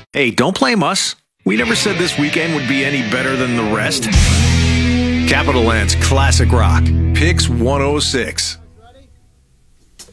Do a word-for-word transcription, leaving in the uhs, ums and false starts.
Hey, don't blame us. We never said this weekend would be any better than the rest. Capital Land's Classic Rock, Picks one oh six.